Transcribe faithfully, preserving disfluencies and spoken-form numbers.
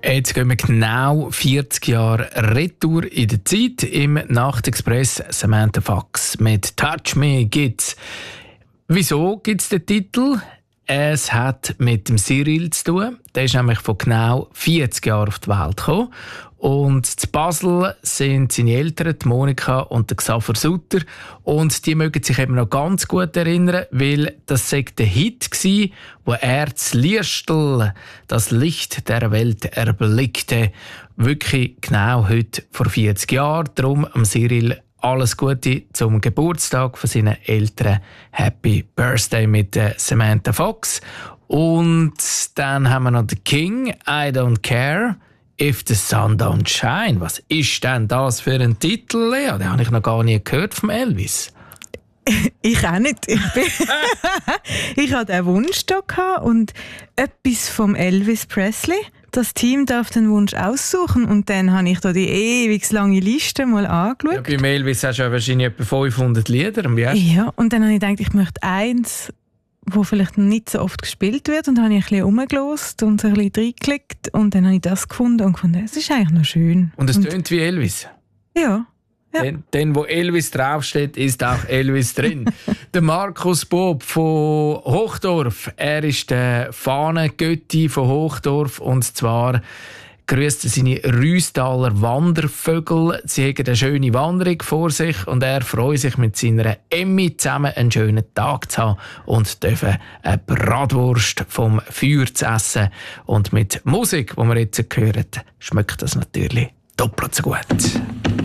Jetzt gehen wir genau vierzig Jahre retour in der Zeit. Im Nachtexpress Samantha Fox mit «Touch Me» gibt's. Wieso gibt es den Titel? Es hat mit dem Cyril zu tun. Der ist nämlich vor genau vierzig Jahren auf die Welt gekommen. Und zu Basel sind seine Eltern, die Monika und der Xaver Sutter. Und die mögen sich eben noch ganz gut erinnern, weil das sei der Hit war, wo er das Lirstel, das Licht der Welt, erblickte. Wirklich genau heute vor vierzig Jahren. Darum am Cyril alles Gute zum Geburtstag von seinen Eltern. Happy Birthday mit äh, Samantha Fox. Und dann haben wir noch den King, I Don't Care If the Sun Don't Shine. Was ist denn das für ein Titel, Lea? Den habe ich noch gar nie gehört vom Elvis. Ich auch nicht. Ich, bin ich hatte einen Wunsch da und etwas vom Elvis Presley. Das Team darf den Wunsch aussuchen und dann habe ich da die ewig lange Liste mal angeschaut. Ja, beim Elvis hast du ja wahrscheinlich etwa fünfhundert Lieder. Ja, und dann habe ich gedacht, ich möchte eins, wo vielleicht nicht so oft gespielt wird, und dann habe ich ein bisschen rumgehört und so ein bisschen reingeklickt und dann habe ich das gefunden und gefunden, es ist eigentlich noch schön. Und es tönt wie Elvis? Ja. Ja. Denn, denn wo Elvis draufsteht, ist auch Elvis drin. Der Markus Bob von Hochdorf, er ist der Fahnengötti von Hochdorf, und zwar grüßt er seine Rüstaler Wandervögel. Sie haben eine schöne Wanderung vor sich und er freut sich mit seiner Emmi zusammen einen schönen Tag zu haben und dürfen eine Bratwurst vom Feuer zu essen. Und mit Musik, die wir jetzt hören, schmeckt das natürlich doppelt so gut.